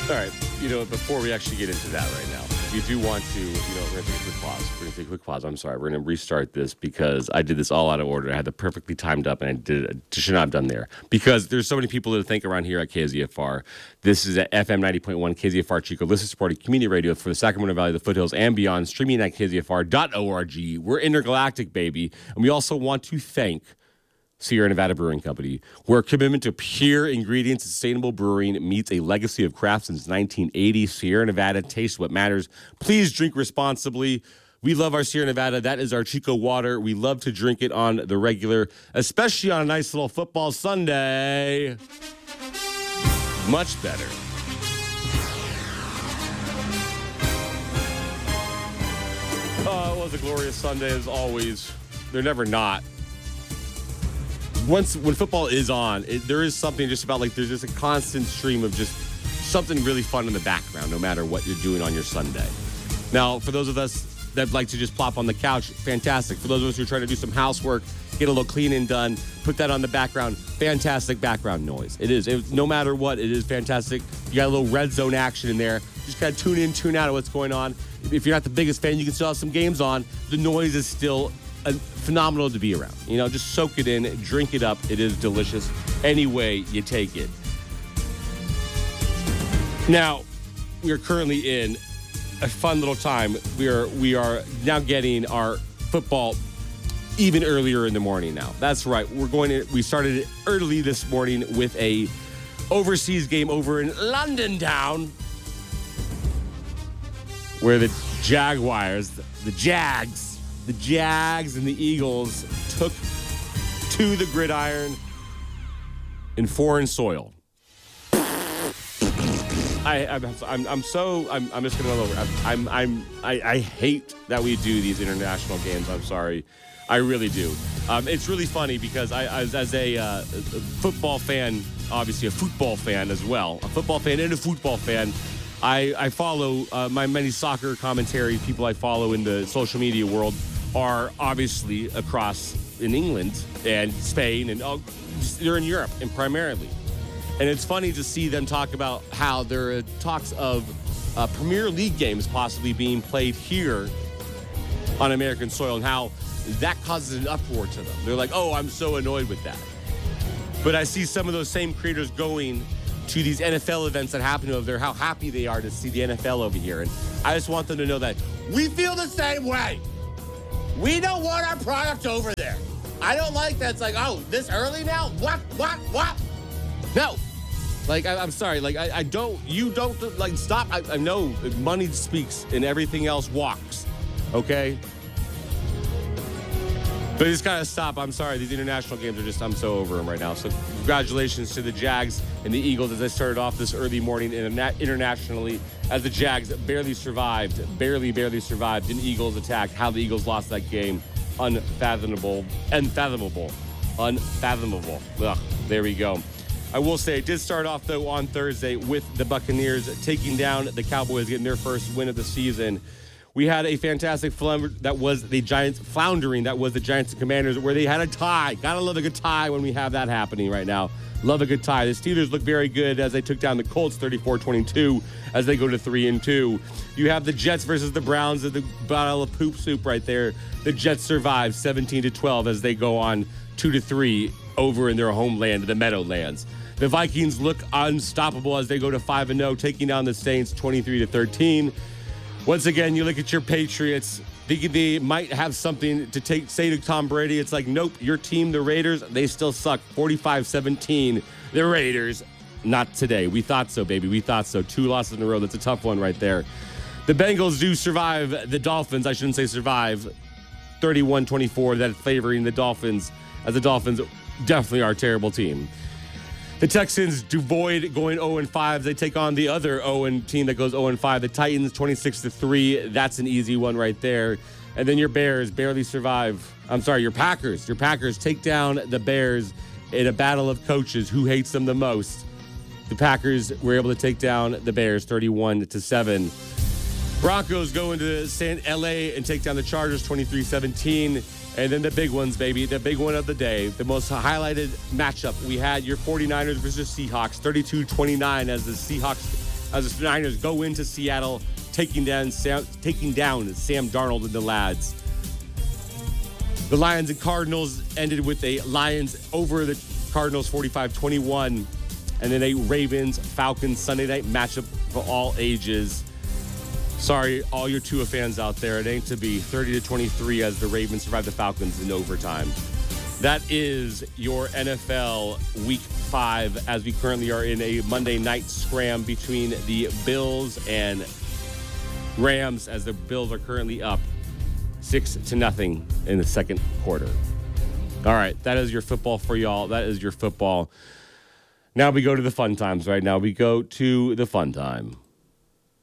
All right, before we actually get into that right now, we do want to, we're going to take a quick pause. I'm sorry. We're going to restart this because I did this all out of order. I had it perfectly timed up, and I should not have done there. Because there's so many people that think around here at KZFR. This is at FM 90.1, KZFR Chico, listen-supported community radio for the Sacramento Valley, the foothills, and beyond, streaming at kzfr.org. We're intergalactic, baby. And we also want to thank Sierra Nevada Brewing Company, where a commitment to pure ingredients and sustainable brewing meets a legacy of craft since 1980. Sierra Nevada, taste what matters. Please drink responsibly. We love our Sierra Nevada. That is our Chico water. We love to drink it on the regular, especially on a nice little football Sunday. Much better. Oh, it was a glorious Sunday as always. They're never not. When football is on, there is something just about there's just a constant stream of just something really fun in the background, no matter what you're doing on your Sunday. Now, for those of us that like to just plop on the couch, fantastic. For those of us who are trying to do some housework, get a little cleaning done, put that on the background, fantastic background noise. It is. No matter what, it is fantastic. You got a little red zone action in there. Just kind of tune in, tune out of what's going on. If you're not the biggest fan, you can still have some games on. The noise is still phenomenal to be around. Just soak it in, drink it up. It is delicious any way you take it. Now, we are currently in a fun little time. We are now getting our football even earlier in the morning now. That's right. We started it early this morning with a overseas game over in London town, where the Jaguars, the Jags and the Eagles took to the gridiron in foreign soil. I'm just gonna go over. I hate that we do these international games. I'm sorry, I really do. It's really funny because as a football fan, obviously a football fan as well, a football fan and a football fan. I follow my many soccer commentary people I follow in the social media world are obviously across in England and Spain and they're in Europe and primarily. And it's funny to see them talk about how there are talks of Premier League games possibly being played here on American soil and how that causes an uproar to them. They're like, oh, I'm so annoyed with that. But I see some of those same creators going to these NFL events that happen over there, how happy they are to see the NFL over here. And I just want them to know that we feel the same way. We don't want our product over there. I don't like that. It's like, oh, this early now? What? No. I'm sorry. You don't, stop. I know money speaks and everything else walks. Okay? But just gotta stop. I'm sorry. These international games are I'm so over them right now. So congratulations to the Jags and the Eagles as they started off this early morning internationally as the Jags barely survived an Eagles attack. How the Eagles lost that game, unfathomable. Ugh, there we go. I will say it did start off, though, on Thursday with the Buccaneers taking down the Cowboys, getting their first win of the season. We had a fantastic that was the Giants and Commanders, where they had a tie. Gotta love a good tie when we have that happening right now. Love a good tie. The Steelers look very good as they took down the Colts 34-22 as they go to 3-2. You have the Jets versus the Browns at the battle of poop soup right there. The Jets survive 17-12 as they go on 2-3 over in their homeland, the Meadowlands. The Vikings look unstoppable as they go to 5-0, taking down the Saints 23-13. Once again, you look at your Patriots, thinking they might have something to say to Tom Brady. It's like, nope, your team, the Raiders, they still suck. 45-17, the Raiders. Not today. We thought so, baby. We thought so. 2 losses in a row. That's a tough one right there. The Bengals do survive the Dolphins. I shouldn't say survive. 31-24, that favoring the Dolphins, as the Dolphins definitely are a terrible team. The Texans devoid going 0-5. They take on the other team that goes 0-5. The Titans 26-3. That's an easy one right there. And then your Bears barely survive. I'm sorry, your Packers. Your Packers take down the Bears in a battle of coaches. Who hates them the most? The Packers were able to take down the Bears 31-7. Broncos go into LA and take down the Chargers 23-17. And then the big ones, baby, the big one of the day, the most highlighted matchup. We had your 49ers versus Seahawks, 32-29 as the Seahawks as the Niners go into Seattle, taking down Sam Darnold and the lads. The Lions and Cardinals ended with a Lions over the Cardinals 45-21, and then a Ravens-Falcons Sunday night matchup for all ages. Sorry, all your Tua fans out there, it ain't to be. 30-23 as the Ravens survive the Falcons in overtime. That is your NFL Week 5, as we currently are in a Monday night scram between the Bills and Rams, as the Bills are currently up 6-0 in the second quarter. All right, that is your football for y'all. That is your football. Now we go to the fun times right now. We go to the fun time.